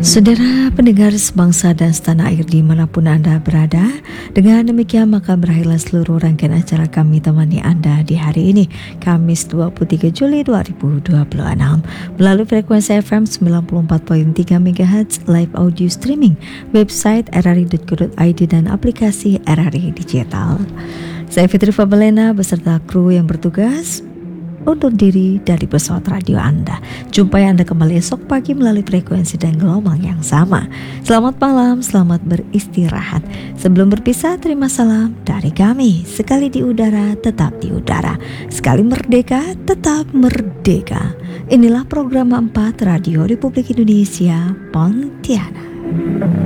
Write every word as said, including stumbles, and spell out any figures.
Saudara pendengar sebangsa dan setanah air dimanapun Anda berada, dengan demikian maka berakhirlah seluruh rangkaian acara kami temani Anda di hari ini, Kamis dua puluh tiga Juli dua ribu dua puluh enam, melalui frekuensi F M sembilan puluh empat koma tiga megahertz, live audio streaming, website r r i dot co dot i d dan aplikasi R R I Digital. Saya Fitri Fabelena beserta kru yang bertugas undur diri dari pesawat radio Anda. Jumpai Anda kembali esok pagi melalui frekuensi dan gelombang yang sama. Selamat malam, selamat beristirahat. Sebelum berpisah, terima salam dari kami. Sekali di udara, tetap di udara. Sekali merdeka, tetap merdeka. Inilah program empat Radio Republik Indonesia Pontianak.